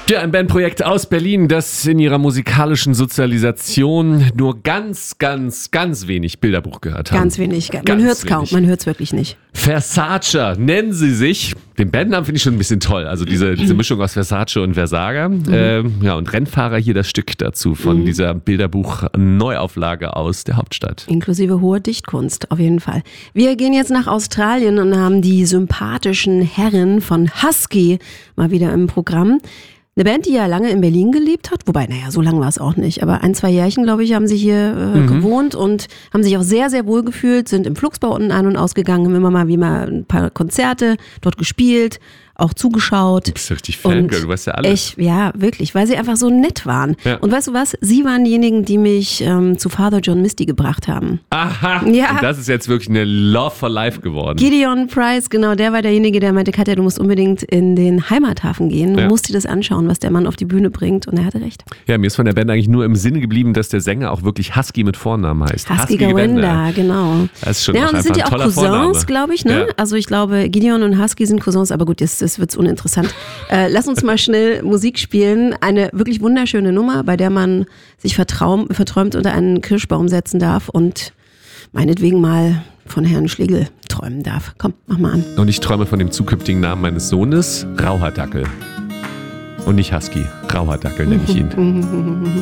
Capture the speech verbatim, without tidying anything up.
Ja, ein Bandprojekt aus Berlin, das in ihrer musikalischen Sozialisation nur ganz, ganz, ganz wenig Bilderbuch gehört hat. Ganz wenig. Man hört es kaum, man hört es wirklich nicht. Versace nennen sie sich. Den Bandnamen finde ich schon ein bisschen toll. Also diese, diese Mischung aus Versace und Versager. Mhm. Ähm, ja, und Rennfahrer hier das Stück dazu von mhm. dieser Bilderbuch-Neuauflage aus der Hauptstadt. Inklusive hohe Dichtkunst, auf jeden Fall. Wir gehen jetzt nach Australien und haben die sympathischen Herren von Husky mal wieder im Programm. Eine Band, die ja lange in Berlin gelebt hat, wobei, naja, so lange war es auch nicht, aber ein, zwei Jährchen, glaube ich, haben sie hier äh, mhm. gewohnt und haben sich auch sehr, sehr wohl gefühlt, sind im Flugsbau unten ein- und ausgegangen, haben immer mal wie mal ein paar Konzerte dort gespielt, auch zugeschaut. Du bist richtig Fangirl, du weißt ja alles. Ich, ja, wirklich, weil sie einfach so nett waren. Ja. Und weißt du was? Sie waren diejenigen, die mich ähm, zu Father John Misty gebracht haben. Aha, ja. Und das ist jetzt wirklich eine Love for Life geworden. Gideon Price, genau, der war derjenige, der meinte, Katja, du musst unbedingt in den Heimathafen gehen. Du ja. musst dir das anschauen, was der Mann auf die Bühne bringt. Und er hatte recht. Ja, mir ist von der Band eigentlich nur im Sinne geblieben, dass der Sänger auch wirklich Husky mit Vornamen heißt. Husky, Husky Gawenda, genau. Das ist schon ja, auch und einfach sind ja ein auch toller Cousins, glaube ich, ne? Ja. Also ich glaube, Gideon und Husky sind Cousins, aber gut, jetzt, jetzt wird es uninteressant. Äh, lass uns mal schnell Musik spielen. Eine wirklich wunderschöne Nummer, bei der man sich vertraum, verträumt unter einen Kirschbaum setzen darf und meinetwegen mal von Herrn Schlegel träumen darf. Komm, mach mal an. Und ich träume von dem zukünftigen Namen meines Sohnes, Rauhardackel. Und nicht Husky, Rauhardackel nenne ich ihn.